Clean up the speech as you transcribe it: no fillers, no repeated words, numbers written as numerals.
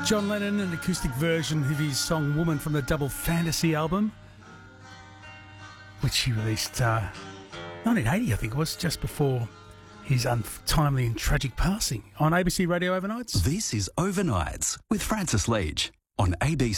John Lennon, an acoustic version of his song Woman from the Double Fantasy album, which he released 1980, I think it was, just before his untimely and tragic passing, on ABC Radio Overnights. This is Overnights with Francis Leach on ABC.